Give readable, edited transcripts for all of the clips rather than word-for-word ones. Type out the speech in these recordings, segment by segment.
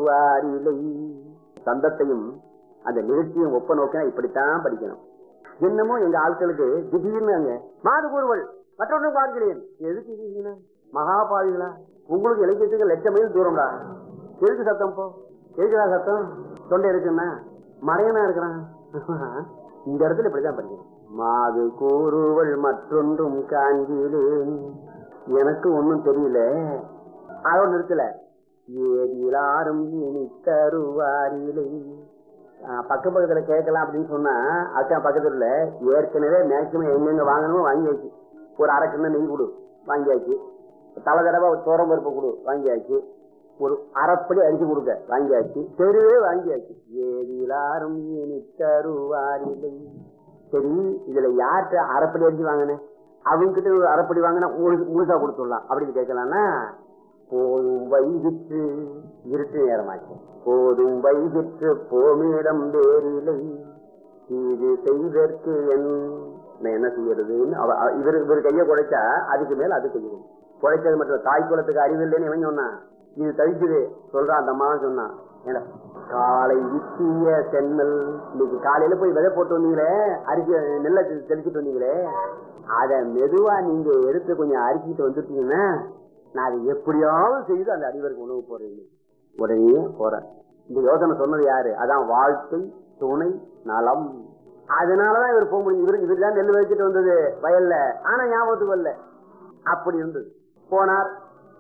தருவாரில்லை. சந்தத்தையும் அந்த நிகழ்ச்சியும் ஒப்ப நோக்கினா இப்படித்தான் படிக்கணும். என்னமோ எங்க ஆட்களுக்கு திடீர்னு அங்க மாது கூறுவள் மற்றொன்றும் பார்க்கிறேன். எதுக்கு மகாபாவிகளா? உங்களுக்கு இலக்கியத்துக்கு லட்சம் மைல் தூரம்டா. எதுக்கு சத்தம்? போ எதுக்குடா சத்தம்? தொண்டை இருக்குன்னா மறையனா இருக்கிறான். இந்த இடத்துல இப்படிதான் படிக்கணும். மாது கூறுவள் மற்றொன்றும் காண்கிறேன். எனக்கு ஒன்னும் தெரியல. அதோட நிறுத்தல. ஏதிலாரும் இனி தருவாரில்லை. பக்க பக்கத்துல கேட்கலாம் அப்படின்னு சொன்னா அக்கா பக்கத்துல ஏற்கனவே மேக்சிமம் எங்கெங்க வாங்கணுமோ வாங்கியாச்சு. ஒரு அரை கிண்ண நெய் கொடு வாங்கியாச்சு. தலை தடவை தோரம் பருப்பு கொடு வாங்கியாச்சு. ஒரு அரைப்படி அரிசி கொடுக்க வாங்கியாச்சு. தெருவே வாங்கியாச்சு. ஏதிலாரும் இனி தருவாரில்லை. சரி, இதுல யார்கிட்ட அரைப்படி அரிசி வாங்கினேன்? அவங்க கிட்ட ஒரு அரைப்படி வாங்கினா முழுசா கொடுத்துடலாம் அப்படின்னு கேட்கலாம்னா, போதும் வைகிற்று இருட்டு நேரமாச்சு. போதும் வைகிற்று போமிடம் வேறில்லை இது செய்தற்கு என்ன செய்யறதுன்னு இவரு கைய குழைச்சா அதுக்கு மேல அது செய்யணும். குழைச்சது மட்டும் தாய் குலத்துக்கு அறிவு இல்லைன்னு இவன் சொன்னான். இது தவிச்சுது சொல்றான். அந்த அம்மா சொன்னான், காலை வித்திய சென்னல். இன்னைக்கு காலையில போய் விதை போட்டு வந்தீங்களே, அரிசி நெல்லை தெளிச்சுட்டு வந்தீங்களே, அத மெதுவா நீங்க எடுத்து கொஞ்சம் அரிசிட்டு வந்துட்டீங்கன்னா நான் அதை எப்படியாவது செய்து அந்த அடிவருக்கு உணவு போறீங்க. உடனே போறேன். இந்த யோசனை சொன்னது யாரு? அதான் வாழ்க்கை துணை நலம். அதனாலதான் இவர் போக முடியும். இவருதான் நெல் வச்சுட்டு வந்தது வயல்ல. ஆனா ஞாபகத்துக்கு வரல. அப்படி இருந்தது. போனார்,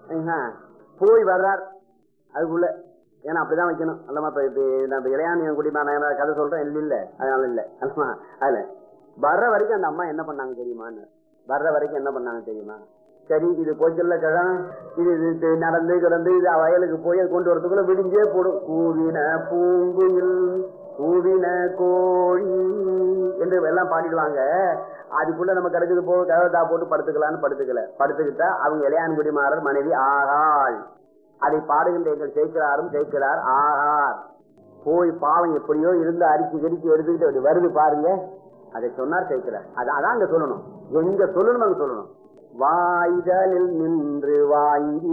போய் வர்றார். அதுக்குள்ள ஏன்னா அப்படிதான் வைக்கணும். அல்லமா நம்ம இளையாணியம் குடிமா நான் கதை சொல்றேன். இல்ல அதனால இல்ல. அதுல வர்ற வரைக்கும் அந்த அம்மா என்ன பண்ணாங்க தெரியுமான்னு. வர்ற வரைக்கும் என்ன பண்ணாங்க தெரியுமா? சரி, இது போச்சல்ல கிழம், இது நடந்து கிடந்து இது வயலுக்கு போய் அது கொண்டு வரதுக்குள்ள விடிஞ்சே போடும். கூவின பூங்குயில் கூவின கோழி என்று எல்லாம் பாடிடுவாங்க. அதுக்குள்ள நம்ம கிடக்குது போக கதவத்தா போட்டு படுத்துக்கலான்னு படுத்துக்கிட்டா அவங்க இளையான்குடி மாறர் மனைவி ஆகாள். அதை பாடுகின்ற எங்கள் சேர்க்கிறார் ஆகார். போய் பாவம் எப்படியோ இருந்து அரிசி கடிச்சு எடுத்துக்கிட்டு வருது பாருங்க. அதை சொன்னார் சேர்க்கிறார். அதான் அங்க சொல்லணும். எங்க சொல்லணும் அங்க சொல்லணும். வாய்தலில் நின்று வாங்கி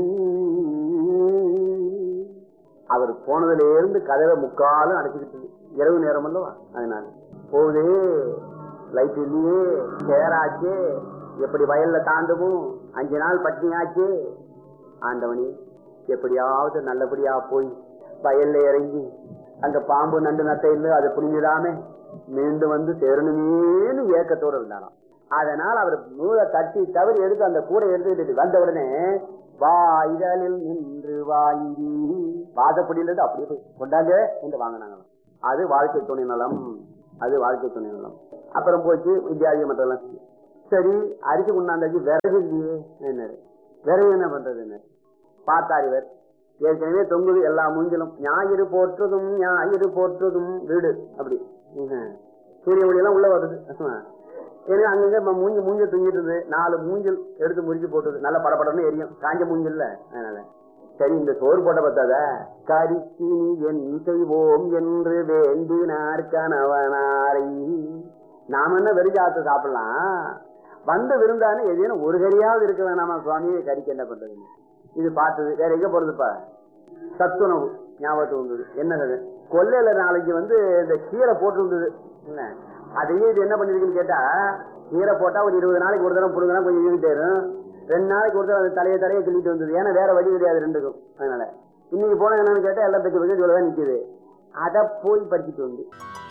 அவர் போனதுல இருந்து கதவை முக்காலும் அடைச்சுக்கிட்டு இரவு நேரம் அல்லவா. அதனால போகுது லைட் இல்லையே, சேராச்சு, எப்படி வயல்ல தாண்டவும் 5 நாள் பட்டினியாச்சு. ஆண்டவனி எப்படியாவது நல்லபடியா போய் வயல்ல இறங்கி அங்க பாம்பு நண்டு நட்டை இல்லை அதை புரிஞ்சிடாம மீண்டும் வந்து சேரணுமேனு ஏக்கத்தோடு இருந்தாராம். அதனால் அவர் நூலை தட்டி தவறி எடுத்து அந்த கூடை எடுத்துக்கிட்டு வந்த உடனே வாய்தலில் நின்று வாங்கி வாசப்படியிலிருந்து அப்படியே போய் கொண்டாங்க என்று வாங்கினாங்க. அது வாழ்க்கை துணை நலம். அது வாழ்க்கை துணை நலம். அப்புறம் போச்சு வித்தியாதிக மற்றெல்லாம். சரி, அரிசி கொண்டாந்தாச்சு, விறகு இல்லையே. என்ன விறகு என்ன பண்றது? என்ன பார்த்தார் இவர். ஏற்கனவே தொங்குது எல்லா மூஞ்சிலும். ஞாயிறு போற்றுதும் வீடு அப்படி சூரிய ஒளியெல்லாம் உள்ள வருது. ஏன்னா அங்கங்க மூஞ்ச தூங்கிட்டு இருந்தது. 4 மூஞ்சல் எடுத்து முறிச்சு போட்டது. நல்ல படப்படம்னு எரியும் காஞ்ச மூஞ்சல்ல. அதனால சரி, இந்த சோறு போட்ட பார்த்தாத கரிக்கினி என் செய்வோம் என்று வேண்டினார் கணவனாரை. நாம என்ன வெறிஜாத்து சாப்பிடலாம், வந்த விருந்தானே எதையும் ஒரு கறியாவது இருக்க வேணாமா சுவாமியை? கறிக்கு என்ன பண்றதுன்னு இது பார்த்தது. வேற எங்க போறதுப்பா? சத்துணவு ஞாபகத்துக்கு வந்தது. என்ன கொல்லையில நாளைக்கு இந்த கீரை போட்டு இருந்தது. அதையே இது என்ன பண்ணிருக்குன்னு கேட்டா, கீரை போட்டா ஒரு 20 நாளைக்கு ஒரு தடவை புடுங்கினா கொஞ்சம் இருந்துட்டேரும். 2 நாளைக்கு ஒரு தடவை தலையை கிள்ளிட்டு வந்தது. ஏன்னா வேற வழி கிடையாது ரெண்டுக்கும். அதனால இன்னைக்கு போன என்னன்னு கேட்டா எல்லாம் பெற்று பெற்று இவ்வளவுதான் நிக்குது. அதை போய் படிச்சுட்டு வந்து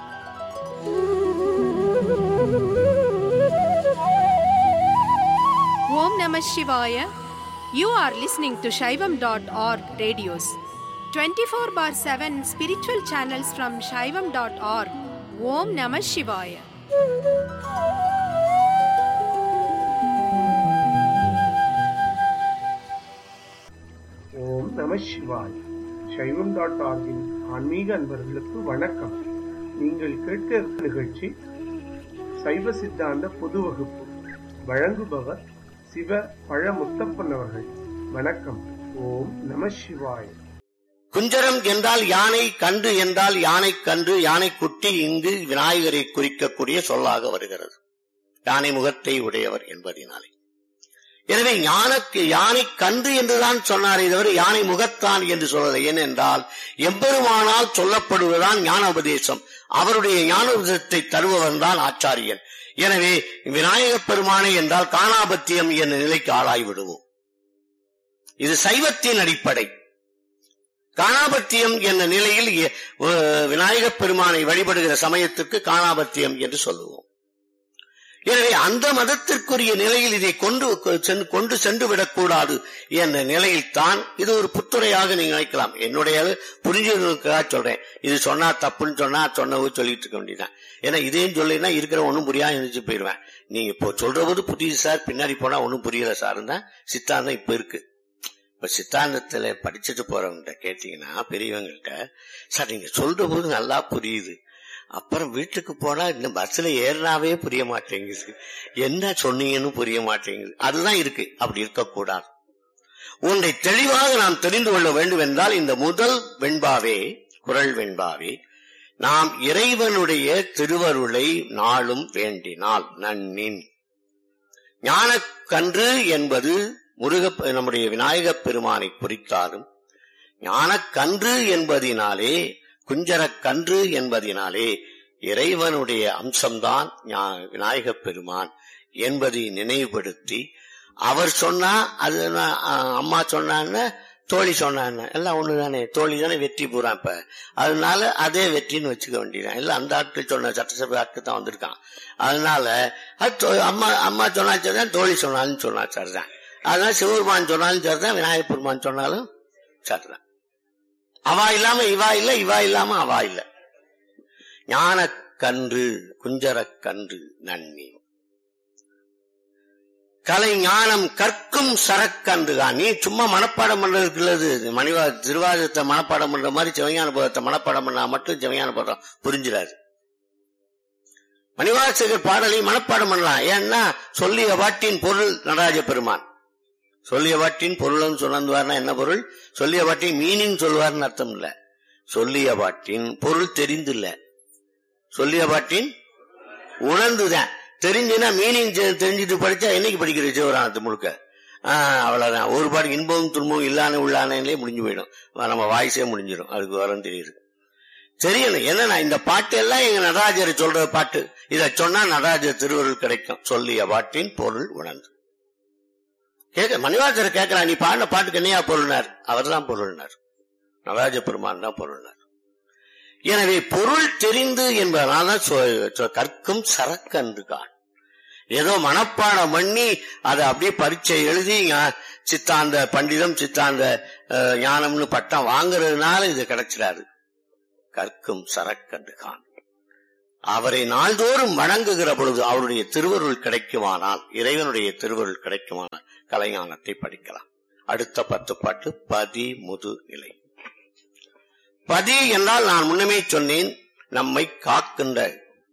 Om Namah Shivaya. You are listening to Shaivam.org radios. 24/7 spiritual channels from Shaivam.org. Om Namah Shivaya. ஓம் நம சிவாய். சைவம்.org-இன் ஆன்மீக அன்பர்களுக்கு வணக்கம். நீங்கள் கேட்க நிகழ்ச்சி சைவ சித்தாந்த பொது வகுப்பு. வழங்குபவர் சிவ பழ முத்தப்பன் அவர்கள். வணக்கம். ஓம் நம சிவாய். குஞ்சரம் என்றால் யானை, கன்று என்றால் யானை கன்று, யானை குட்டி இங்கு விநாயகரை குறிக்கக்கூடிய சொல்லாக வருகிறது. யானை முகத்தை உடையவர் என்பதினாலே. எனவே யானை கன்று என்றுதான் சொன்னாரே தவிர யானை முகத்தான் என்று சொல்லலை. ஏனென்றால் எம்பெருமானால் சொல்லப்படுவதுதான் ஞான உபதேசம். அவருடைய ஞான உபதேசத்தை தருபவன் தான் ஆச்சாரியன். எனவே விநாயகப் பெருமானை என்றால் காணாபத்தியம் என்ற நிலைக்கு ஆளாய்விடுவோம். இது சைவத்தின் அடிப்படை. காணாபத்தியம் என்ற நிலையில் விநாயகப் பெருமானை வழிபடுகிற சமயத்திற்கு காணாபத்தியம் என்று சொல்லுவோம். எனவே அந்த மதத்திற்குரிய நிலையில் இதை கொண்டு சென்று விடக்கூடாது என்ற நிலையில் தான் இது ஒரு புத்துரையாக நீங்க நினைக்கலாம். என்னுடைய புரிஞ்சுக்காக சொல்றேன். இது சொன்னா தப்புன்னு சொன்னது சொல்லிட்டு இருக்க வேண்டியதான். ஏன்னா இதையும் சொல்லினா இருக்கிற ஒன்னும் புரியாது நினைச்சு போயிருவேன். நீங்க இப்போ சொல்ற போது புரியுது சார், பின்னாடி போனா ஒன்னும் புரியல சார் தான் சித்தாந்தம் இப்ப இருக்கு. இப்ப சித்தாந்தத்துல படிச்சுட்டு போறவங்க கேட்டீங்கன்னா பெரியவங்கள்ட்ட, சார் நீங்க சொல்ற போது நல்லா புரியுது, அப்புறம் வீட்டுக்கு போனா இந்த பஸ்ல ஏறினாவே புரிய மாட்டேங்குது, என்ன சொன்னீங்கன்னு புரிய மாட்டேங்குது. அதுதான் இருக்கு. அப்படி இருக்கக்கூடாது. ஒன்றை தெளிவாக நாம் தெரிந்து கொள்ள வேண்டும் என்றால் இந்த முதல் வெண்பாவே, குறள் வெண்பாவே, நாம் இறைவனுடைய திருவருளை நாளும் வேண்டினால் நன்னின். ஞானக்கன்று என்பது நம்முடைய விநாயகப் பெருமானை குறித்தாலும், ஞானக்கன்று என்பதினாலே, குஞ்சரக்கன்று என்பதினாலே இறைவனுடைய அம்சம்தான் விநாயகப் பெருமான் என்பதை நினைவுபடுத்தி, அவர் சொன்னா அது அம்மா சொன்னான்னு தோழி சொன்னான்னு எல்லாம் ஒண்ணுதானே, தோழி தானே வெற்றி பூரா. இப்ப அதனால அதே வெற்றின்னு வச்சுக்க வேண்டியதான். இல்ல அந்த ஆட்கள் சொன்ன சட்டசபை ஆட்கள் தான் வந்திருக்கான். அதனால அம்மா சொன்னா சரிதான், தோழி சொன்னாலும் சொன்னா சரிதான். அதனால சிவபெருமான் சொன்னாலும் சரிதான், விநாயகப் பெருமான் சொன்னாலும் சரிதான். அவா இல்லாம இவா இல்ல, இவா இல்லாம அவா இல்ல. ஞானக்கன்று குஞ்சரக்கன்று நன்னி. கலை ஞானம் கற்கும் சரக்கன்றுதான். நீ சும்மா மனப்பாடம் பண்றதுக்குள்ளது திருவாதத்தை மனப்பாடம் பண்ற மாதிரி சிவஞான போதத்தை மனப்பாடம் பண்ணா மட்டும் சிவஞான போதம் புரிஞ்சிடாது. மணிவாசகர் பாடலை மனப்பாடம் பண்ணலாம். ஏன்னா சொல்லிய பாட்டின் பொருள் நடராஜ பெருமான். சொல்லிய பாட்டின் பொருள்னு சொன்னார்னா என்ன பொருள்? சொல்லிய பாட்டின் மீனிங் சொல்லுவார்னு அர்த்தம் இல்ல. சொல்லிய பாட்டின் பொருள் தெரிந்து இல்ல, சொல்லிய பாட்டின் உணர்ந்துதான். தெரிஞ்சுன்னா மீனிங் தெரிஞ்சுட்டு படிச்சா என்னைக்கு படிக்கிறது சிவராணத்து முழுக்க? அவ்வளவுதான். ஒரு பாட்டு இன்பமும் துன்பமும் இல்லான உள்ளானே முடிஞ்சு போயிடும். நம்ம வாய்ஸே முடிஞ்சிடும். அதுக்கு வரம் தெரியுது. தெரியல என்னன்னா இந்த பாட்டு எல்லாம் எங்க நடராஜரை சொல்ற பாட்டு. இத சொன்னா நடராஜர் திருவருள் கிடைக்கும். சொல்லிய பாட்டின் பொருள் உணர்ந்து கேட்க மணிவாசரை கேட்கலாம், நீ பாடின பாட்டுக்கு என்னையா பொருள்னார்? அவர் தான் பொருள்னார், நடராஜ பெருமான் தான் பொருள்னார். எனவே பொருள் தெரிந்து என்பதனால கற்கும் சரக்கன்று கான். ஏதோ மனப்பாடம் பண்ணி அதை அப்படியே பரீட்சை எழுதி சித்தாந்த பண்டிதம் சித்தாந்த ஞானம்னு பட்டம் வாங்குறதுனால இது கிடைச்சிடாது. கற்கும் சரக்கன்று கான். அவரை நாள்தோறும் வணங்குகிற பொழுது அவருடைய திருவருள் கிடைக்குமானால், இறைவனுடைய திருவருள் கிடைக்குமானால் கலைஞானத்தை படிக்கலாம். அடுத்த 10 பாட்டு பதி முது நிலை. பதி என்றால் நான் முன்னமே சொன்னேன், நம்மை காக்கின்ற.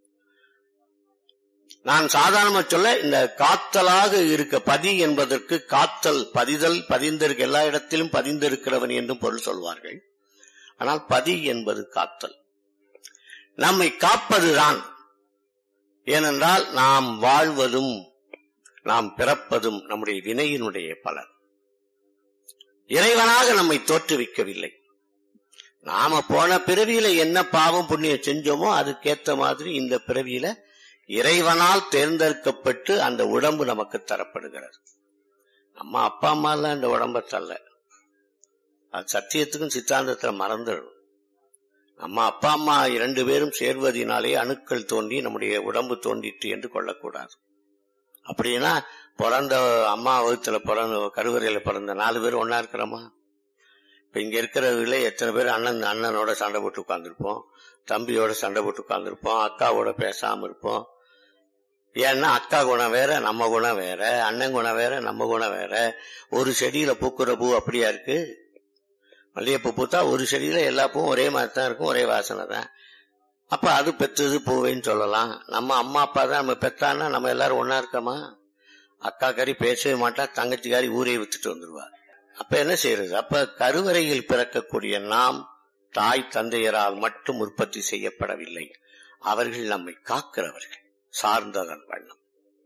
நான் சாதாரண சொல்ல இந்த காத்தலாக இருக்க பதி என்பதற்கு காத்தல், பதிதல், பதிந்திருக்க எல்லா இடத்திலும் பதிந்திருக்கிறவன் என்றும் பொருள் சொல்வார்கள். ஆனால் பதி என்பது காத்தல், நம்மை காப்பதுதான். ஏனென்றால் நாம் வாழ்வதும் நாம் பிறப்பதும் நம்முடைய வினையினுடைய பலன். இறைவனாக நம்மை தோற்றுவிக்கவில்லை. நாம போன பிறவியில என்ன பாவம் புண்ணியம் செஞ்சோமோ அதுக்கேற்ற மாதிரி இந்த பிறவியில இறைவனால் தேர்ந்தெடுக்கப்பட்டு அந்த உடம்பு நமக்கு தரப்படுகிறது. நம்ம அப்பா அம்மா எல்லாம் இந்த உடம்ப தள்ள, அது சத்தியத்துக்கும் சித்தாந்தத்துல மறந்துடும். நம்ம அப்பா அம்மா 2 பேரும் சேர்வதனாலே அணுக்கள் தோன்றி நம்முடைய உடம்பு தோன்றிட்டு என்று கொள்ளக்கூடாது. அப்படின்னா பிறந்த அம்மா வகுத்துல பிறந்த கருவறையில பிறந்த 4 பேர் ஒன்னா இருக்கிறோமா? இப்ப இங்க இருக்கிறவர்களே எத்தனை பேர் அண்ணனோட சண்டை போட்டு உட்கார்ந்துருப்போம், தம்பியோட சண்டை போட்டு உட்கார்ந்துருப்போம், அக்காவோட பேசாம இருப்போம். ஏன்னா அக்கா குணம் வேற, நம்ம குணம் வேற, அண்ணன் குணம் வேற, நம்ம குணம் வேற. ஒரு செடியில பூக்குற பூ அப்படியா இருக்கு? மல்லிகைப்பூ பூத்தா ஒரு செடியில எல்லா பூவும் ஒரே மாதிரி தான் இருக்கும், ஒரே வாசனை தான். அப்ப அது பெற்றது பூவைன்னு சொல்லலாம். நம்ம அம்மா அப்பா தான் நம்ம பெற்றான்னா நம்ம எல்லாரும் ஒன்னா இருக்கமா? அக்கா காரி பேசவே மாட்டா, தங்கச்சிக்காரி ஊரையை வித்துட்டு வந்துருவா. அப்ப என்ன செய்யறது? அப்ப கருவறையில் பிறக்கக்கூடிய நாம் தாய் தந்தையரால் மட்டும் உற்பத்தி செய்யப்படவில்லை, அவர்கள் நம்மை காக்கிறவர்கள், சார்ந்ததன் வண்ணம்.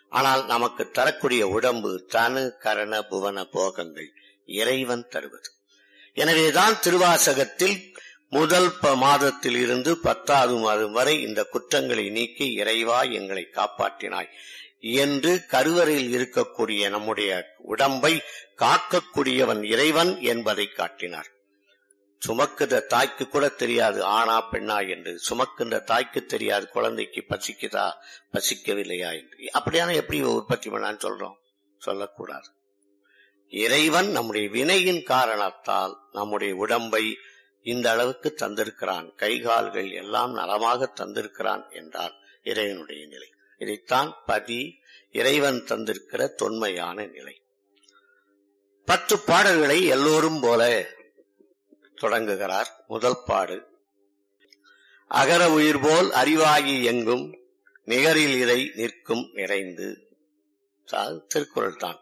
ஆனால் நமக்கு தரக்கூடிய உடம்பு தனு கரண புவன போகங்கள் இறைவன் தருவது. எனவேதான் திருவாசகத்தில் முதல் மாதத்தில் இருந்து 10வது மாதம் வரை இந்த குற்றங்களை நீக்கி இறைவா எங்களை காப்பாற்றினாய் என்று கருவறையில் இருக்கக்கூடிய நம்முடைய உடம்பை காக்கக்கூடியவன் இறைவன் என்பதை காட்டினார். சுமக்குற தாய்க்கு கூட தெரியாது ஆனா பெண்ணா என்று. சுமக்கின்ற தாய்க்கு தெரியாது குழந்தைக்கு பசிக்குதா பசிக்கவில்லையா என்று. அப்படியான எப்படி உற்பத்தி பண்ணான்னு சொல்றோம்? சொல்லக்கூடாது. இறைவன் நம்முடைய வினையின் காரணத்தால் நம்முடைய உடம்பை இந்த அளவுக்கு தந்திருக்கிறான், கைகால்கள் எல்லாம் நலமாக தந்திருக்கிறான் என்றால் இறைவனுடைய நிலை. இதைத்தான் பதி இறைவன் தந்திருக்கிற தொன்மையான நிலை. 10 பாடல்களை எல்லோரும் போல தொடங்குகிறார். முதல் பாடு அகர உயிர் போல் அறிவாகி எங்கும் நிகரில் இறை நிற்கும் நிறைந்து. திருக்குறள் தான்.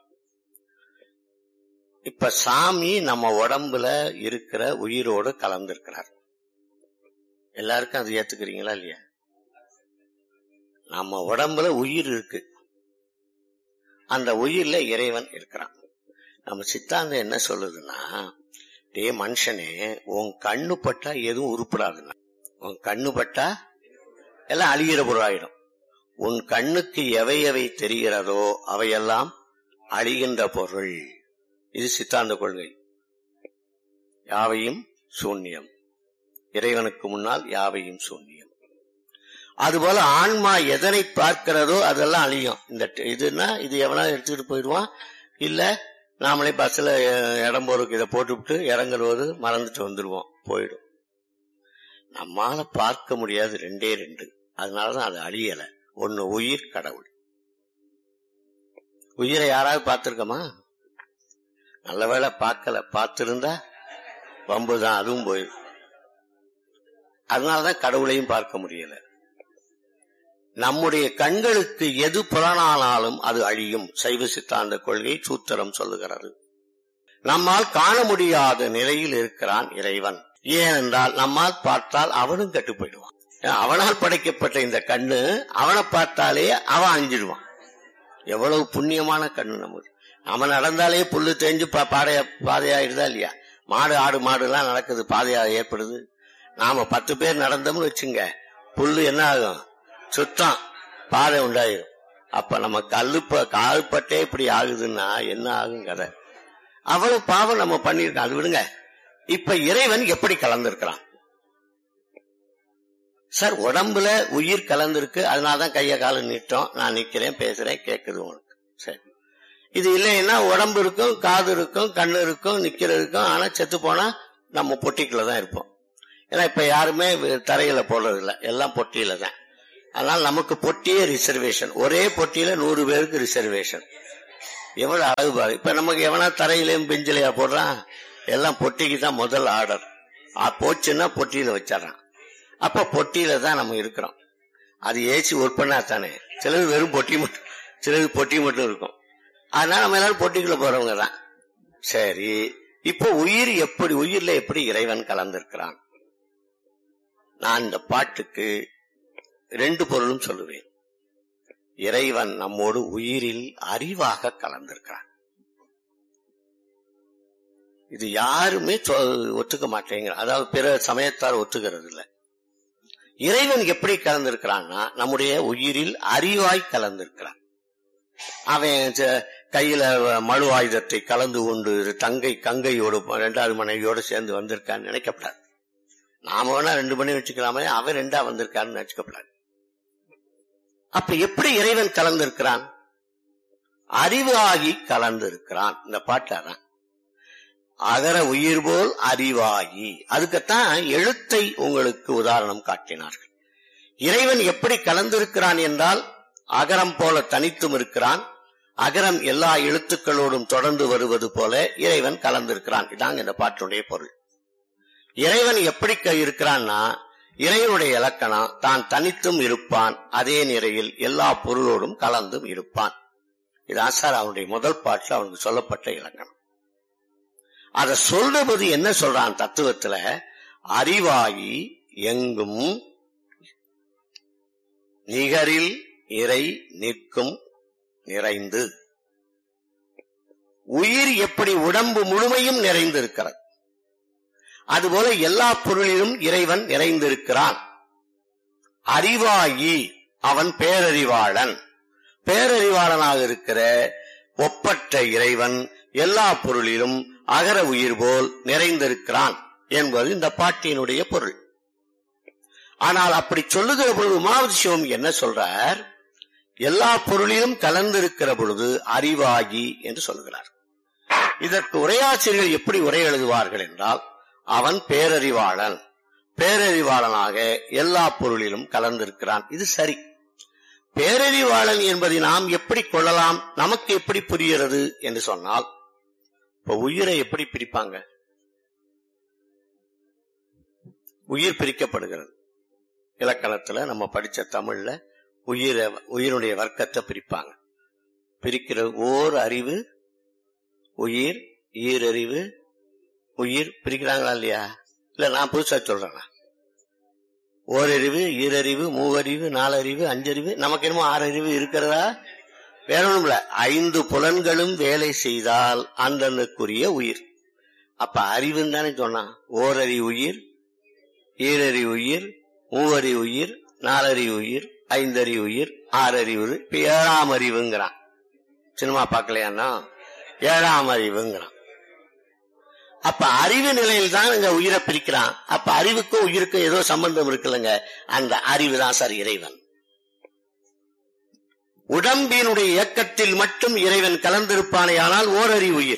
இப்ப சாமி நம்ம உடம்புல இருக்கிற உயிரோடு கலந்திருக்கிறார். எல்லாருக்கும் அது ஏத்துக்கிறீங்களா இல்லையா? நம்ம உடம்புல உயிர் இருக்கு, அந்த உயிர்ல இறைவன் இருக்கிறான். நம்ம சித்தாந்தம் என்ன சொல்லுதுன்னா, டே மனுஷனே, உன் கண்ணு பட்டா எதுவும் உருப்படாதுன்னா, உன் கண்ணு பட்டா எல்லாம் அழிகிற பொருளாயிடும். உன் கண்ணுக்கு எவை எவை தெரிகிறதோ அவையெல்லாம் அழிகின்ற பொருள். இது சித்தாந்த கொள்கை. யாவையும் சூன்யம், இறைவனுக்கு முன்னால் யாவையும் சூன்யம். அதுபோல ஆன்மா எதனை பார்க்கிறதோ அதெல்லாம் அழியும். இந்த இதுன்னா இது எவனா எடுத்துக்கிட்டு போயிடுவான், இல்ல நாமளே பஸ்ல இடம் போறதுக்கு இதை போட்டுவிட்டு இறங்குறது மறந்துட்டு வந்துடுவோம், போயிடும். நம்மால பார்க்க முடியாது, 2. அதனாலதான் அது அழியல. ஒன்னு உயிர், கடவுள். உயிரை யாராவது பார்த்திருக்கமா? நல்ல வேளை பார்க்கல. பார்த்திருந்தா வம்புதான், அதுவும் போயிடும். அதனாலதான் கடவுளையும் பார்க்க முடியல. நம்முடைய கண்களுக்கு எது புலனானாலும் அது அழியும். சைவ சித்தாந்த கொள்கை சூத்திரம் சொல்லுகிறது. நம்மால் காண முடியாத நிலையில் இருக்கிறான் இறைவன். ஏனென்றால் நம்மால் பார்த்தால் அவனும் கெட்டு போயிடுவான். அவனால் படைக்கப்பட்ட இந்த கண்ணு, அவனை பார்த்தாலே அவன் அழிஞ்சிடுவான். எவ்வளவு புண்ணியமான கண்ணு நமக்கு. நம்ம நடந்தாலே புல்லு தேஞ்சு பாதையாயிடுதா இல்லையா? மாடு ஆடு மாடு எல்லாம் நடக்குது, பாதையா ஏற்படுது. நாம 10 பேர் நடந்தோம்னு வச்சுங்க, புல்லு என்ன ஆகும்? சுத்தம், பாதை உண்டாயிரும். அப்ப நம்ம கால்பட்டே இப்படி ஆகுதுன்னா என்ன ஆகும் கதை? அவ்வளவு பாவம் நம்ம பண்ணிருக்கோம். அது விடுங்க. இப்ப இறைவன் எப்படி கலந்திருக்கிறான் சார்? உடம்புல உயிர் கலந்திருக்கு. அதனாலதான் கைய கால நீட்டோம், நான் நிக்கிறேன், பேசுறேன், கேக்குது உனக்கு. சரி, இது இல்லைன்னா உடம்பு இருக்கும், காது இருக்கும், கண்ணு இருக்கும், நிக்கிறதுக்கும். ஆனா செத்து போனா நம்ம பொட்டிக்குள்ளதான் இருப்போம். ஏன்னா இப்ப யாருமே தரையில போடுறது இல்லை, எல்லாம் பொட்டியில தான். அதனால நமக்கு பொட்டியே ரிசர்வேஷன். ஒரே பொட்டியில 100 பேருக்கு ரிசர்வேஷன். எவ்வளவு அழகு பாரு. இப்ப நமக்கு எவனா தரையிலையும் பெஞ்சிலையா போடுறான்? எல்லாம் பொட்டிக்கு தான் முதல் ஆர்டர். போச்சுன்னா பொட்டியில வச்சிடறான். அப்ப பொட்டியில தான் நம்ம இருக்கிறோம். அது ஏசி ஒர்க் பண்ணா தானே. சிலது வெறும் பொட்டி மட்டும், சிலது பொட்டி மட்டும் இருக்கும். அதனால நம்ம எல்லாரும் பொட்டிக்குள்ள போறவங்க தான். சரி, இப்போ உயிர் எப்படி, உயிர்ல எப்படி இறைவன் கலந்திருக்கிறான்? நான் இந்த பாட்டுக்கு 2 பொருளும் சொல்லுவேன். இறைவன் நம்மோடு உயிரில் அறிவாக கலந்திருக்கிறான். இது யாருமே ஒத்துக்க மாட்டேங்கிற, அதாவது பிற சமயத்தார் ஒத்துக்கிறது இல்லை. இறைவன் எப்படி கலந்திருக்கிறான்னா, நம்முடைய உயிரில் அறிவாய் கலந்திருக்கிறான். அவன் கையில மழு ஆயுதத்தை கலந்து கொண்டு கங்கையோடு 2வது மனைவியோடு சேர்ந்து வந்திருக்கான்னு நினைக்கப்படாது. நாம வேணா 2 மணி வச்சுக்கலாமே, அவன் 2ஆ வந்திருக்கான்னு நினைச்சுக்கப்படாது. அப்ப எப்படி இறைவன் கலந்திருக்கிறான்? அறிவாகி கலந்திருக்கிறான். இந்த பாட்டாதான் அகர உயிர் போல் அறிவாகி. அதுக்குத்தான் எழுத்தை உங்களுக்கு உதாரணம் காட்டினார்கள். இறைவன் எப்படி கலந்திருக்கிறான் என்றால், அகரம் போல தனித்தும் இருக்கிறான். அகரம் எல்லா எழுத்துக்களோடும் தொடர்ந்து வருவது போல இறைவன் கலந்திருக்கிறான். இதாங்க இந்த பாட்டுடைய பொருள். இறைவன் எப்படி இருக்கிறான்னா, இறைவனுடைய இலக்கணம் தான் தனித்தும் இருப்பான், அதே நிலையில் எல்லா பொருளோடும் கலந்தும் இருப்பான். இது ஆசார் அவனுடைய முதல் பாட்டில் அவனுக்கு சொல்லப்பட்ட இலக்கணம். அதை சொல்றது என்ன சொல்றான் தத்துவத்துல? அறிவாகி எங்கும் நிகரில் இறை நிற்கும் நிறைந்து. உயிர் எப்படி உடம்பு முழுமையும் நிறைந்திருக்கிறது, அதுபோல எல்லா பொருளிலும் இறைவன் நிறைந்திருக்கிறான். அறிவாயி, அவன் பேரறிவாளன். பேரறிவாளனாக இருக்கிற ஒப்பற்ற இறைவன் எல்லா பொருளிலும் அகர உயிர் போல் நிறைந்திருக்கிறான் என்பது இந்த பாட்டினுடைய பொருள். ஆனால் அப்படி சொல்லுகிற பொழுது உமாவதி சிவம் என்ன சொல்றார்? எல்லா பொருளிலும் கலந்திருக்கிற பொழுது அறிவாகி என்று சொல்கிறார். இதற்கு உரையாசிரியர்கள் எப்படி உரை எழுதுவார்கள் என்றால், அவன் பேரறிவாளன், பேரறிவாளனாக எல்லா பொருளிலும் கலந்திருக்கிறான். இது சரி. பேரறிவாளன் என்பதை நாம் எப்படி கொள்ளலாம், நமக்கு எப்படி புரிகிறது என்று சொன்னால், இப்ப உயிரை எப்படி பிரிப்பாங்க? உயிர் பிரிக்கப்படுகிறது. இலக்கணத்துல நம்ம படிச்ச தமிழ்ல உயிருடைய வர்க்கத்தை பிரிப்பாங்க. பிரிக்கிற ஓர் அறிவு உயிர், ஈரறிவு உயிர் பிரிக்கிறாங்களா இல்லையா? இல்ல நான் புதுசா சொல்றேன். ஓரறிவு, ஈரறிவு, மூவறிவு, நாலறிவு, அஞ்சறிவு, நமக்கு என்னமோ 6 அறிவு இருக்கிறதா? வேற ஒண்ணும் இல்ல. 5 புலன்களும் வேலை செய்தால் அந்தனுக்குரிய உயிர். அப்ப அறிவுன்னு தானே சொன்னான். ஓரறி உயிர், ஈரறி உயிர், மூவறி உயிர், நாலறி உயிர், 5 அறி உயிர், 6 அறிவு. இப்ப 7ஆம் அறிவுங்கிறான். சினிமா பார்க்கலையான்னா 7ஆம் அறிவுங்கிறான். அப்ப அறிவு நிலையில் தான் இங்க உயிரை பிரிக்கிறான். அப்ப அறிவுக்கும் உயிருக்கும் ஏதோ சம்பந்தம் இருக்குல்லங்க, அந்த அறிவு தான் சார் இறைவன். உடம்பினுடைய இயக்கத்தில் மட்டும் இறைவன் கலந்திருப்பானே, ஆனால் ஓரறி உயிர்.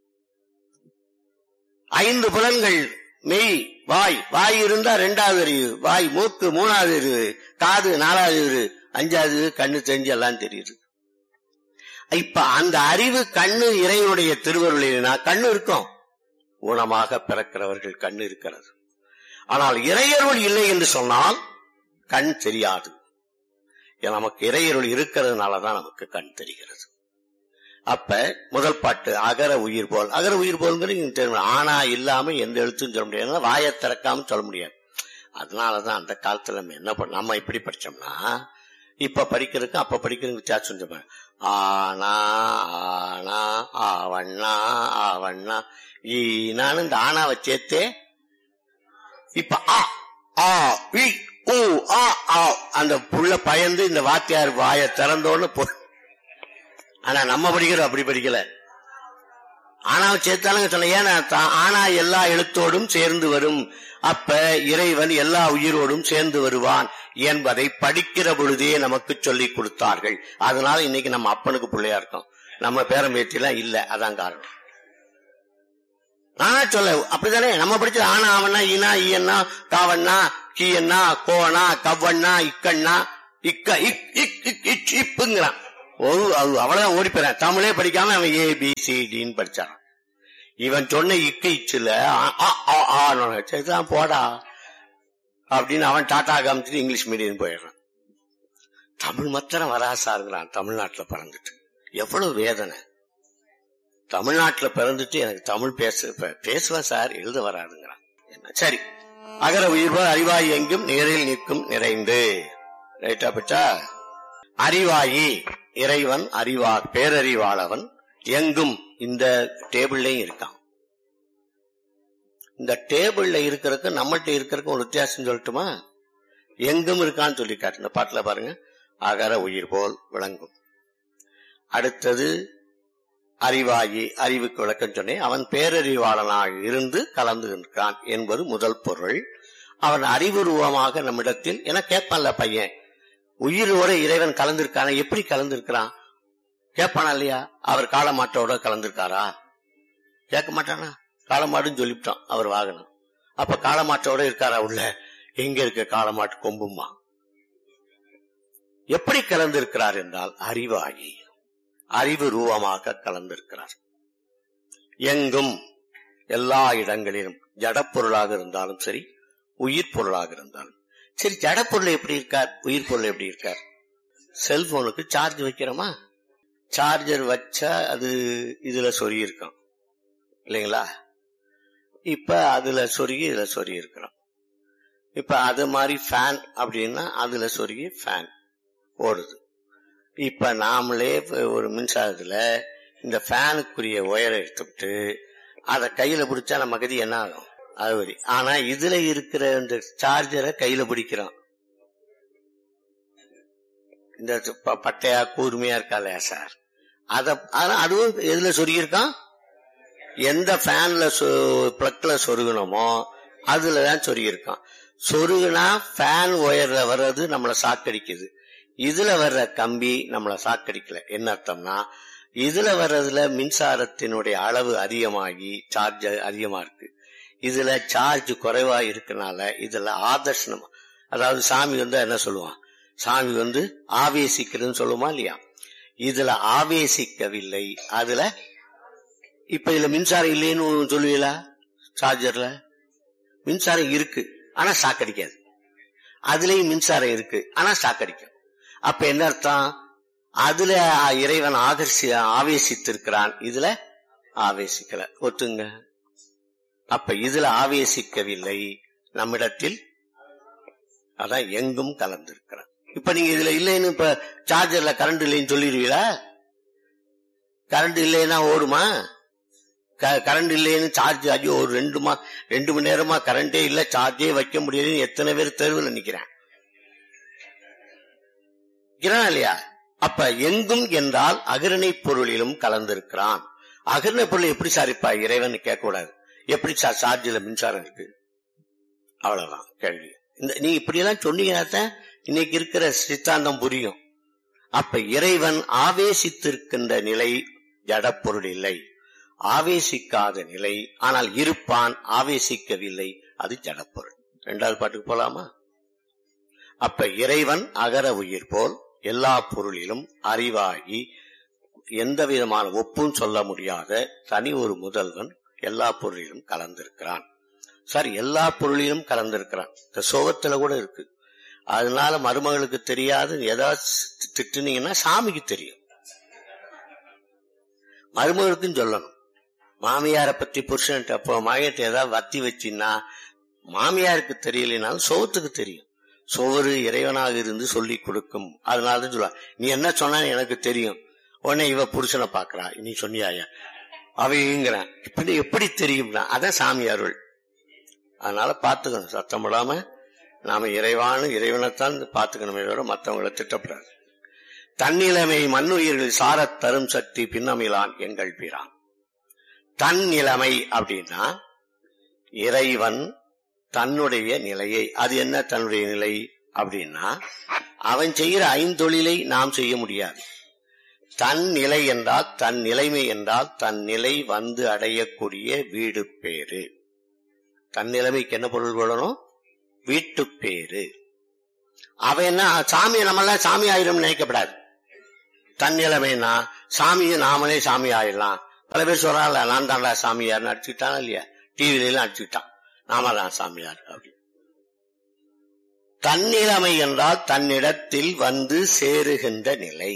5 புலன்கள், மெய், வாய், வாய் இருந்தா 2வது அறிவு, வாய், மூக்கு 3வது அறிவு, காது 4வது அறிவு, 5வது அறிவு, கண்ணு தெரிஞ்சு எல்லாம் தெரியுது. இப்ப அந்த அறிவு கண்ணு இறைவனுடைய திருவருளினா கண்ணு இருக்கும். ஊனமாக பிறக்கிறவர்கள் கண்ணு இருக்கிறது. ஆனால் இறையருள் இல்லை என்று சொன்னால் கண் தெரியாது. நமக்கு இறையருள் இருக்கிறதுனாலதான் நமக்கு கண் தெரிகிறது. அப்ப முதல் பாட்டு அகர உயிர் போல். அகர உயிர் போல்ங்கிறது ஆனா இல்லாம எந்த எழுத்தும் சொல்ல முடியாது, வாயை திறக்காம சொல்ல முடியாது. அதனாலதான் அந்த காலத்துல நம்ம என்ன பண்ண, நம்ம இப்படி படிச்சோம்னா இப்ப படிக்கிறதுக்கு அப்ப படிக்கிறதுக்கு வித்தியாசம் சொல்லுவாங்க. ஆனா ஆனா ஆவண்ணா ஆவண்ணா ஈனான்னு இந்த ஆனாவை சேர்த்தே இப்ப ஆ ஆ வி ஊ ஆ ஆ அந்த புள்ள பயந்து இந்த வாத்தியார் வாயை திறந்தோன்னு போ. ஆனா நம்ம படிக்கிறோம் அப்படி படிக்கல. ஆனாவை சேர்த்தாலும் சொன்ன, ஏன்னா ஆனா எல்லா எழுத்தோடும் சேர்ந்து வரும். அப்ப இறைவன் எல்லா உயிரோடும் சேர்ந்து வருவான் என்பதை படிக்கிற பொழுதே நமக்கு சொல்லிக் கொடுத்தார்கள். அதனால இன்னைக்கு நம்ம அப்பனுக்கு பிள்ளையா இருக்கோம், நம்ம பேரம்பேத்திலாம் இல்ல. அதான் காரணம். நான் சொல்ல அப்படித்தானே நம்ம படிச்சது. ஆனா அவனா ஈனா ஈயன்னா காவண்ணா கீயண்ணா கோவனா கவ்வண்ணா இக்கண்ணா இக்க இப்புங்கிறான். அவ்வளவுதான் ஓடி போறான். தமிழே படிக்காம அவன் ABCDன்னு படிச்சான். இவன் சொன்ன இக்கு இச்சுல போடா அப்படின்னு அவன் டாட்டா காமிச்சிட்டு இங்கிலீஷ் மீடியம் போயிடுறான். தமிழ் மாத்திரம் வராசாருங்கிறான். தமிழ்நாட்டுல பிறந்துட்டு எவ்வளவு வேதனை. தமிழ்நாட்டுல பிறந்துட்டு எனக்கு தமிழ் பேசுவேன் சார், எழுத வராதுங்கிறான். என்ன சரி. அகர உயிர் அறிவாயி எங்கும் நேரில் நிற்கும் நிறைந்து. ரைட்டா பச்சா? அறிவாயி இறைவன், அறிவா பேரறிவாளவன். எங்கும் இந்த டேபிள்லயும் இருக்கான். இந்த டேபிள்ல இருக்கிறதுக்கு நம்மகிட்ட இருக்கிறதுக்கு ஒரு வித்தியாசம் சொல்லட்டுமா? எங்கும் இருக்கான்னு சொல்லிக்காட்டு இந்த பாட்டுல பாருங்க. அகர உயிர் போல் விளங்கும். அடுத்தது அறிவாயி, அறிவுக்கு விளக்கம் சொன்னேன். அவன் பேரறிவாளனாக இருந்து கலந்து இருக்கிறான் என்பது முதல் பொருள். அவன் அறிவுருவமாக நம்மிடத்தில் என கேட்பான்ல பையன், உயிரோட இறைவன் கலந்திருக்கான, எப்படி கலந்திருக்கிறான் கேட்பானா இல்லையா? அவர் காளமாட்டோட கலந்திருக்காரா? கேட்க மாட்டானா? காளமாடுன்னு சொல்லிவிட்டான் அவர் வாகனம். அப்ப காளமாட்டோட இருக்காரா உள்ள? எங்க இருக்க காளமாட்டு கொம்புமா? எப்படி கலந்திருக்கிறார் என்றால் அறிவாகி அறிவு ரூபமாக கலந்திருக்கிறார். எங்கும் எல்லா இடங்களிலும் ஜடப்பொருளாக இருந்தாலும் சரி, உயிர் பொருளாக இருந்தாலும் சரி. ஜடப்பொருள் எப்படி இருக்கார், உயிர் பொருள் எப்படி இருக்கார்? செல்போனுக்கு சார்ஜ் வைக்கிறோமா? சார்ஜர் வச்சா அது இதுல சொருகி இருக்கும் இல்லைங்களா? இப்ப அதுல சொருகி இதுல சொருகி இருக்கிறோம். இப்ப அது மாதிரி ஃபேன் அப்படின்னா அதுல சொருகி ஃபேன் ஓடுது. இப்ப நாமளே ஒரு மின்சாரத்துல இந்த ஃபேனுக்குரிய ஒயரை எடுத்துட்டு அத கையில பிடிச்சா நம்ம கதி என்ன ஆகும்? அது வரி. ஆனா இதுல இருக்கிற இந்த சார்ஜரை கையில பிடிக்கிறோம். இந்த பட்டையா கூர்மையா இருக்கா இல்லையா சார்? அதுவும் எதுல சொருகிருக்கான்? எந்த ஃபேன்ல பிளக்ல சொருகணுமோ அதுலதான் சொருகிருக்கான். சொருகுனா ஃபேன் ஒயர்ல வர்றது நம்மள சாக்கடிக்குது. இதுல வர்ற கம்பி நம்மள சாக்கடிக்கல. என்ன அர்த்தம்னா, இதுல வர்றதுல மின்சாரத்தினுடைய அளவு அதிகமாகி சார்ஜ் அதிகமா இருக்கு. இதுல சார்ஜ் குறைவா இருக்கனால இதுல ஆதர்ஷனம், அதாவது சாமி என்ன சொல்லுவான், சாமி ஆவேசிக்கிறதுன்னு சொல்லுமா இல்லையா? இதுல ஆவேசிக்கவில்லை. அதுல இப்ப இதுல மின்சாரம் இல்லைன்னு சொல்லுவீங்களா? சார்ஜர்ல மின்சாரம் இருக்கு, ஆனா சாக்கடிக்காது. அதுலயும் மின்சாரம் இருக்கு, ஆனா சாக்கடிக்கும். அப்ப என்ன அர்த்தம்? அதுல இறைவன் ஆவேசித்திருக்கிறான், இதுல ஆவேசிக்கல. ஒத்துங்க. அப்ப இதுல ஆவேசிக்கவில்லை, நம்மிடத்தில் அதான் எங்கும் கலந்திருக்கிறான். இப்ப நீங்க இதுல இல்லைன்னு, இப்ப சார்ஜர்ல கரண்ட் இல்லைன்னு சொல்லிடுவீங்களா? கரண்ட் இல்லைன்னா ஓடுமா? கரண்ட் இல்லைன்னு சார்ஜ் ஆகி ஒரு 2 மணி நேரமா கரண்டே இல்ல, சார்ஜே வைக்க முடியாதுன்னு எத்தனை பேர் தெருவில் நிக்கிறேன் இல்லையா? அப்ப எங்கும் என்றால் அகரணை பொருளிலும் கலந்திருக்கிறான். அகரணை பொருள் எப்படி சாரிப்பா இறைவன் கேட்க கூடாது. எப்படி சார் சார்ஜில் மின்சாரம் இருக்கு? அவ்வளவுதான் கேள்வி. நீ இப்படி எல்லாம் சொன்னீங்கன்னா இன்னைக்கு இருக்கிற சித்தாந்தம் புரியும். அப்ப இறைவன் ஆவேசித்திருக்கின்ற நிலை ஜடப்பொருள் இல்லை, ஆவேசிக்காத நிலை. ஆனால் இருப்பான், ஆவேசிக்கவில்லை, அது ஜடப்பொருள். 2வது பாட்டுக்கு போலாமா? அப்ப இறைவன் அகர உயிர் போல் எல்லா பொருளிலும் அறிவாகி எந்த விதமான ஒப்பும் சொல்ல முடியாத தனி ஒரு முதல்வன் எல்லா பொருளிலும் கலந்திருக்கிறான். சார், எல்லா பொருளிலும் கலந்திருக்கிறான். இந்த சோகத்துல கூட இருக்கு. அதனால மருமகளுக்கு தெரியாது ஏதாவது திட்டுனீங்கன்னா சாமிக்கு தெரியும், மருமகளுக்கும் சொல்லணும். மாமியார பத்தி புருஷன் அப்போ மகத்தை ஏதாவது வத்தி வச்சின்னா மாமியாருக்கு தெரியலனாலும் சோகத்துக்கு தெரியும். சோறு இறைவனாக இருந்து சொல்லி கொடுக்கும். அதனாலதான் சொல்லுவா, நீ என்ன சொன்ன எனக்கு தெரியும். உடனே இவ புருஷனை பாக்குறா, நீ சொன்னியாயா அவைங்கிறான். இப்படி எப்படி தெரியும்னா அதான் சாமி அருள். அதனால பாத்துக்கணும், சத்தம் போடாம நாம இறைவனைத்தான் பாத்துக்கணுமே தவிர மற்றவங்களை திட்டப்படாது. தன்னிலைமை மண்ணுயிர்கள் சாரத் தரும் சக்தி பின்னமிலான் எங்கள் பிரான். தன்னிலைமை அப்படின்னா இறைவன் தன்னுடைய நிலையை, அது என்ன தன்னுடைய நிலை அப்படின்னா, அவன் செய்கிற 5 தொழிலை நாம் செய்ய முடியாது. தன் நிலை என்றால், தன் நிலைமை என்றால் தன் நிலை வந்து அடையக்கூடிய வீடு பேரு. தன் நிலைமைக்கு என்ன பொருள் கொள்ளணும்? வீட்டு பேரு. அவன் என்ன சாமி, நம்மளாம் சாமி ஆயிரம் நினைக்கப்படாது. தன் நிலைமைனா சாமியை நாமளே சாமி ஆயிடலாம். பல பேர் சொல்றாங்க, நான் தாண்டா சாமியார் அடிச்சுக்கிட்டான் இல்லையா, டிவில எல்லாம் அடிச்சுக்கிட்டான், நாம தான் சாமியார் அப்படி. தன்னிலைமை என்றால் தன்னிடத்தில் வந்து சேருகின்ற நிலை,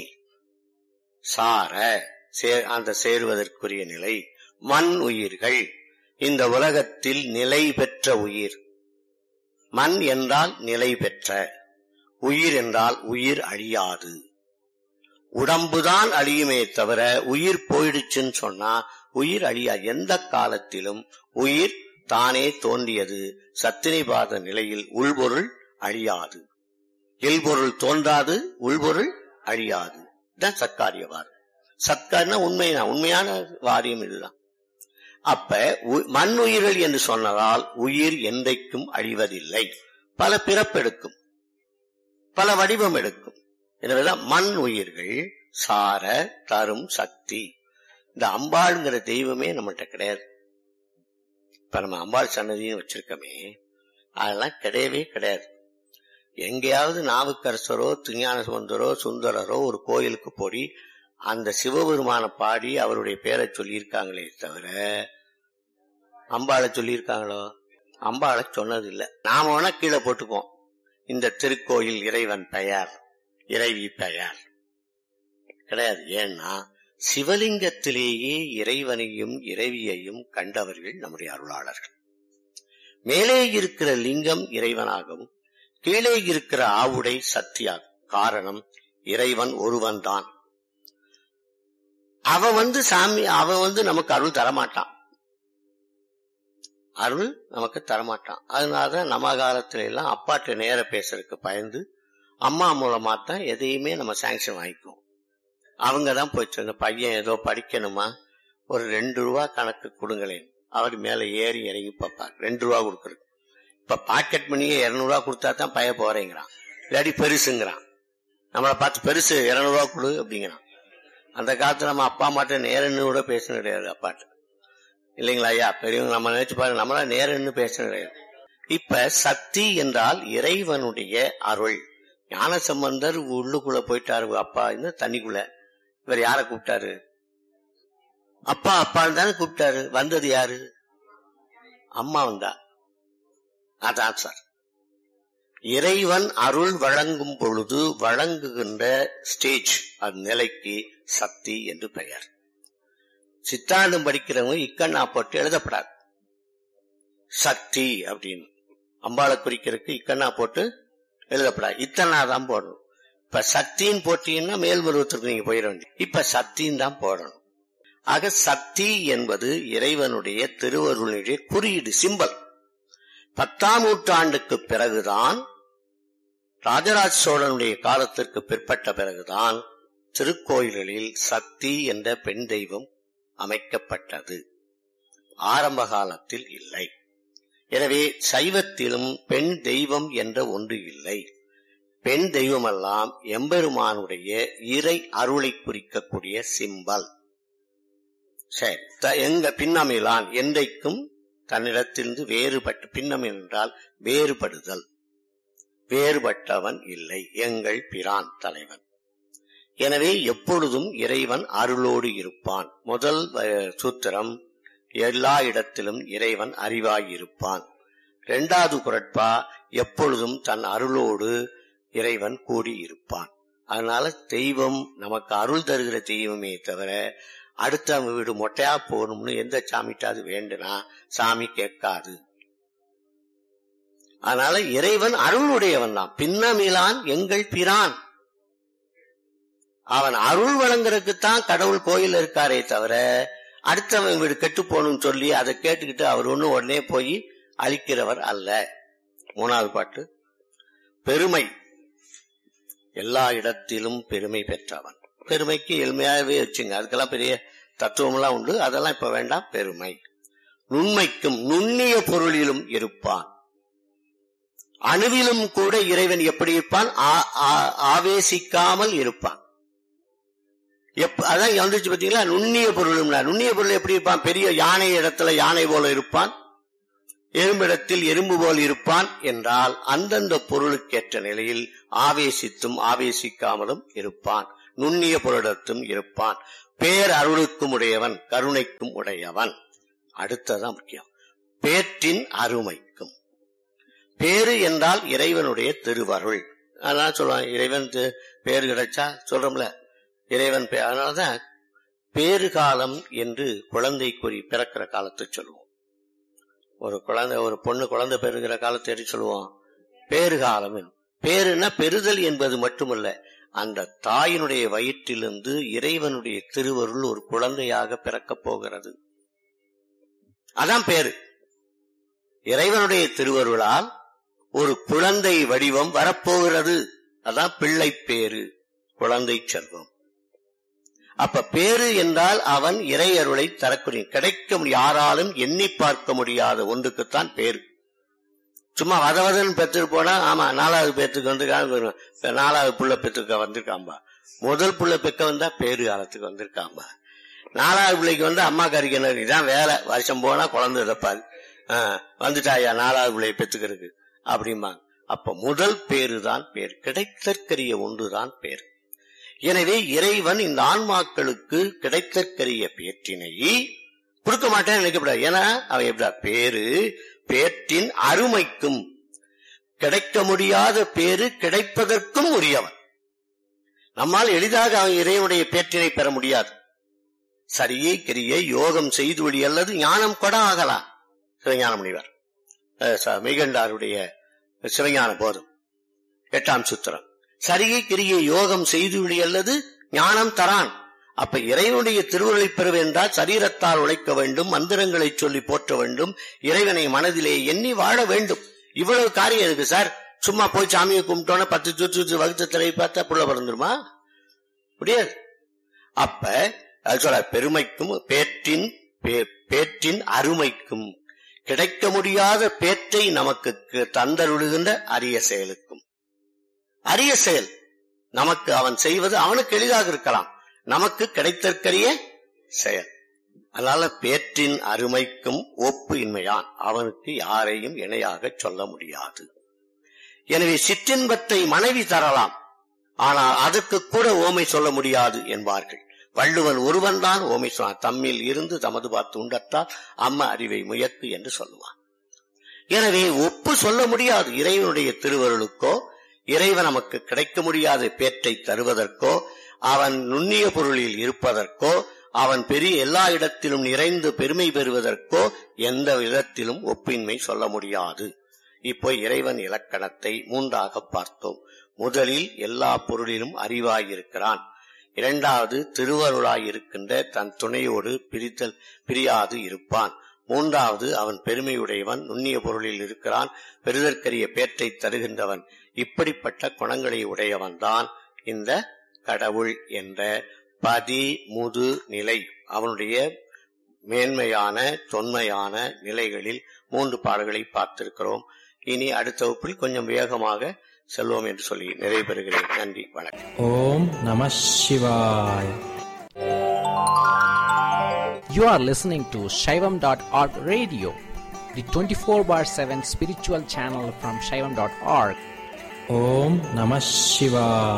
அந்த சேருவதற்குரிய நிலை. மண் உயிர்கள் இந்த உலகத்தில் நிலை பெற்ற உயிர். மண் என்றால் நிலை பெற்ற, உயிர் என்றால் உயிர் அழியாது. உடம்புதான் அழியுமே தவிர உயிர் போயிடுச்சுன்னு சொன்னா உயிர் அழியாது. எந்த காலத்திலும் உயிர் தானே தோன்றியது. சத்தினிபாத நிலையில் உள்பொருள் அழியாது, இல்பொருள் தோன்றாது, உள்பொருள் அழியாது. இதுதான் சத்காரியவாதம். சத்காரினா உண்மையான வாரியம் இதுதான். அப்ப மண் உயிர்கள் என்று சொன்னதால் உயிர் என்றைக்கும் அழிவதில்லை. பல பிறப்பெடுக்கும், பல வடிவம் எடுக்கும். எனவேதான் மண் உயிர்கள் சார தரும் சக்தி. இந்த அம்பாளுங்கிற தெய்வமே நம்மகிட்ட கிடையாது. இப்ப நம்ம அம்பாள் சன்னதியும் வச்சிருக்கோமே, அதெல்லாம் கிடையவே கிடையாது. எங்கேயாவது நாவுக்கரசரோ திருஞான சம்பந்தரோ சுந்தரரோ ஒரு கோயிலுக்கு போய் அந்த சிவபெருமான பாடி அவருடைய பேரை சொல்லியிருக்காங்களே தவிர அம்பாளை சொல்லியிருக்காங்களோ? அம்பாளை சொன்னது இல்லை. நாம வேணா கீழே போட்டுப்போம், இந்த திருக்கோயில் இறைவன் பெயர், இறைவி பெயர் கிடையாது. ஏன்னா சிவலிங்கத்திலேயே இறைவனையும் இறைவியையும் கண்டவர்கள் நம்முடைய அருளாளர்கள். மேலே இருக்கிற லிங்கம் இறைவனாகவும் கீழே இருக்கிற ஆவுடை சக்தியாகும். காரணம், இறைவன் ஒருவன் தான். அவன் சாமி, அவன் நமக்கு அருள் தரமாட்டான், அருள் நமக்கு தரமாட்டான். அதனாலதான் நம்ம காலத்துல எல்லாம் அப்பாட்ட நேர பேசுறதுக்கு பயந்து அம்மா மூலமா தான் எதையுமே நம்ம சாங்ஷன் வாங்கிக்குவோம். அவங்கதான் போயிட்டு இந்த பையன் ஏதோ படிக்கணுமா, ஒரு 2 ரூபா கணக்கு கொடுங்களேன், அவர் மேல ஏறி இறங்கி பார்ப்பார். 2 ரூபா கொடுக்கறது. இப்ப பாக்கெட் மணியே 200 ரூபா கொடுத்தா தான் பைய போறேங்கிறான், இல்லாடி பெருசுங்கிறான். நம்மளை பார்த்து பெருசு 200 ரூபா கொடு அப்படிங்கிறான். அந்த காலத்துல நம்ம அப்பா அம்மாட்ட நேரன்னு கூட பேச கிடையாது, அப்பாட்ட இல்லைங்களா ஐயா, பெரியவங்க நம்ம நினைச்சு பாருங்க, நம்மளா நேரன்னு பேச கிடையாது. இப்ப சக்தி என்றால் இறைவனுடைய அருள். ஞானசம்பந்தர் உள்ளுக்குள்ள போயிட்டாரு, அப்பா இந்த தண்ணிக்குள்ள. இவர் யார கூப்பிட்டாரு? அப்பா அப்பான்னு தானே கூப்பிட்டாரு. வந்தது யாரு? அம்மா வந்தா. அதான் சார், இறைவன் அருள் வழங்கும் பொழுது வழங்குகின்ற ஸ்டேஜ், அது நிலைக்கு சக்தி என்று பெயர். சித்தாந்தம் படிக்கிறவங்க இக்கண்ணா போட்டு எழுதப்படாது. சக்தி அப்படின்னு அம்பாளை குறிக்கிறதுக்கு இக்கண்ணா போட்டு எழுதப்படாது, இத்தனா தான் போடணும். இப்ப சக்தின்னு போட்டீங்கன்னா மேல்மருவத்திற்கு நீங்க போயிட வேண்டிய. இப்ப சக்தின்னு தான் போடணும். ஆக சக்தி என்பது இறைவனுடைய திருவருளுடைய குறியீடு, சிம்பல். 10ஆம் நூற்றாண்டுக்கு பிறகுதான், ராஜராஜ சோழனுடைய காலத்திற்கு பிற்பட்ட பிறகுதான் திருக்கோயில்களில் சக்தி என்ற பெண் தெய்வம் அமைக்கப்பட்டது. ஆரம்ப காலத்தில் இல்லை. எனவே சைவத்திலும் பெண் தெய்வம் என்ற ஒன்று இல்லை. பெண் தெய்வமெல்லாம் எம்பெருமானுடைய இறை அருளை குறிக்கக்கூடிய சிம்பல். சரி, எங்க பின்னமிலான் என்றைக்கும் தன்னிடத்திலிருந்து வேறுபட்டு, பின்னம் என்றால் வேறுபடுதல், வேறுபட்டவன் இல்லை, எங்கள் பிரான் தலைவன். எனவே எப்பொழுதும் இறைவன் அருளோடு இருப்பான். முதல் சூத்திரம், எல்லா இடத்திலும் இறைவன் அறிவாயிருப்பான். 2வது குறட்பா, எப்பொழுதும் தன் அருளோடு இறைவன் கூடியிருப்பான். அதனால தெய்வம் நமக்கு அருள் தருகிற தெய்வமே தவிர அடுத்த வீடு மொட்டையா போகணும்னு எந்த சாமிட்டாது வேண்டுனா சாமி கேட்காது. அதனால இறைவன் அருளுடையவன் தான். பின்னமிலான் எங்கள் பிரான். அவன் அருள் வழங்குறதுக்குத்தான் கடவுள் கோயில் இருக்காரே தவிர அடுத்தவன் வீடு கெட்டு போகணும்னு சொல்லி அதை கேட்டுக்கிட்டு அவர் ஒண்ணு உடனே போய் அழிக்கிறவர் அல்ல. 3வது பாட்டு, பெருமை. எல்லா இடத்திலும் பெருமை பெற்றவன். பெருமைக்கு எளிமையாகவே வச்சுங்க, அதுக்கெல்லாம் பெரிய தத்துவம் எல்லாம் உண்டு, அதெல்லாம் இப்ப வேண்டாம். பெருமை. நுண்மைக்கும் நுண்ணிய பொருளிலும் இருப்பான். அணுவிலும் கூட இறைவன் எப்படி இருப்பான்? ஆவேசிக்காமல் இருப்பான். அதான் வந்துச்சு பாத்தீங்களா, நுண்ணிய பொருளும். நுண்ணிய பொருள் எப்படி இருப்பான்? பெரிய யானை இடத்துல யானை போல இருப்பான், எறும்பிடத்தில் எறும்பு போல் இருப்பான் என்றால் அந்தந்த பொருளுக்கேற்ற நிலையில் ஆவேசித்தும் ஆவேசிக்காமலும் இருப்பான். நுண்ணிய பொருளிடத்தும் இருப்பான். பேர் அருளுக்கும் உடையவன், கருணைக்கும் உடையவன். அடுத்ததான் முக்கியம், பேற்றின் அருமைக்கும். பேரு என்றால் இறைவனுடைய திருவருள். அதனால சொல்லுவான், இறைவன் பேரு கிடைச்சா சொல்றோம்ல, இறைவன் பேர். அதனாலதான் பேரு காலம் என்று குழந்தை குறி பிறக்கிற காலத்தை சொல்லுவோம். ஒரு குழந்தை, ஒரு பொண்ணு குழந்தை பெறுகிற காலத்தை எப்படி சொல்லுவோம்? பேரு காலம். பேருன்னா பெறுதல் என்பது மட்டுமல்ல, அந்த தாயினுடைய வயிற்றிலிருந்து இறைவனுடைய திருவருள் ஒரு குழந்தையாக பிறக்கப் போகிறது. அதான் பேரு. இறைவனுடைய திருவருளால் ஒரு குழந்தை வடிவம் வரப்போகிறது. அதான் பிள்ளை பேரு, குழந்தை செல்வம். அப்ப பேரு என்றால் அவன் இறை அருளை தரக்கூடிய, கிடைக்க யாராலும் எண்ணி பார்க்க முடியாத ஒன்றுக்குத்தான் பேரு. சும்மா வதவதன்னு பெற்றுட்டு போனா, ஆமா 4வது பேத்துக்கு வந்திருக்காங்க, 4வது புள்ள பெற்றுக்க வந்திருக்காம்பா, முதல் புள்ள பெக்க வந்தா பேரு காலத்துக்கு வந்திருக்காம்பா, 4வது பிள்ளைக்கு வந்து அம்மா கறிக்கிணறு, இதான் வேலை, வருஷம் போனா குழந்தை இறப்பாரு, வந்துட்டாயா 4வது பிள்ளைய பெற்றுக்கிறதுக்கு அப்படிம்பாங்க. அப்ப முதல் பேரு தான் பேரு, கிடைத்தற்கரிய ஒன்றுதான் பேரு. எனவே இறைவன் இந்த ஆன்மாக்களுக்கு கிடைத்தற்கரிய பேற்றினை கொடுக்க மாட்டேன்னு நினைக்கப்படாது. ஏன்னா அவன் எப்படா பேரு, பேற்றின் அருமைக்கும், கிடைக்க முடியாத பேரு கிடைப்பதற்கும் உரியவன். நம்மால் எளிதாக அவன் இறைவனுடைய பேற்றினை பெற முடியாது. சரியை கிரியை யோகம் செய்து வழி அல்லது ஞானம் கொட ஆகலாம். சிவஞான முனிவர் மெய்கண்டாருடைய சிவஞான போதம் 8ஆம் சூத்திரம், சரியை கிரியை யோகம் செய்துவிடி அல்லது ஞானம் தரான். அப்ப இறைவனுடைய திருவுருளை பெற வேண்டால் சரீரத்தால் உழைக்க வேண்டும், மந்திரங்களை சொல்லி போற்ற வேண்டும், இறைவனை மனதிலே எண்ணி வாழ வேண்டும். இவ்வளவு காரியம் இருக்கு சார். சும்மா போய் சாமியை கும்பிட்டோன்னா 10 சுற்று வகுத்த திரையை பார்த்தா புள்ள பிறந்துருமா? முடியாது. அப்ப அது சொல்ல பெருமைக்கும் பேற்றின் அருமைக்கும் கிடைக்க முடியாத பேற்றை நமக்கு தந்தருளுகின்ற அரிய செயலுக்கும். அரிய செயல் நமக்கு அவன் செய்வது அவனுக்கு எளிதாக இருக்கலாம், நமக்கு கிடைத்தற்கரிய செயல். அதனால பேற்றின் அருமைக்கும் ஒப்பு இன்மையான், அவனுக்கு யாரையும் இணையாக சொல்ல முடியாது. எனவே சிற்றின்பத்தை மனைவி தரலாம், ஆனால் அதற்கு கூட ஓமை சொல்ல முடியாது என்பார்கள். வள்ளுவன் ஒருவன் தான் ஓமை சொன்னான். தம்மில் இருந்து தமது பார்த்து உண்டத்தால் அம்ம அறிவை முயக்கு என்று சொல்லுவான். எனவே ஒப்பு சொல்ல முடியாது. இறைவனுடைய திருவருளுக்கோ இறைவன் நமக்கு கிடைக்க முடியாத பேற்றை தருவதற்கோ அவன் நுண்ணிய பொருளில் இருப்பதற்கோ அவன் பெரிய எல்லா இடத்திலும் நிறைந்து பெருமை பெறுவதற்கோ எந்த விதத்திலும் ஒப்பின்மை சொல்ல முடியாது. இப்போ இறைவன் இலக்கணத்தை 3ஆக பார்த்தோம். முதலில் எல்லா பொருளிலும் அறிவாயிருக்கிறான். இரண்டாவது திருவருளாய் இருக்கின்ற தன் துணையோடு பிரியாது இருப்பான். மூன்றாவது அவன் பெருமையுடையவன், நுண்ணிய பொருளில் இருக்கிறான், பெருதற்கரிய பேற்றை தருகின்றவன். இப்படிப்பட்ட குணங்களை உடையவன் தான் இந்த கடவுள் என்ற பதி முது நிலை. அவனுடைய மேன்மையான தொன்மையான நிலைகளில் 3 பாடல்களை பார்த்திருக்கிறோம். இனி அடுத்த வகுப்பில் கொஞ்சம் வேகமாக செல்வோம் என்று சொல்லி நிறைவு பெறுகிறேன். நன்றி, வணக்கம். ஓம் நம சிவாய. You are listening to Shaivam.org radio, the 24/7 spiritual channel from Shaivam.org. Om Namah Shivaya.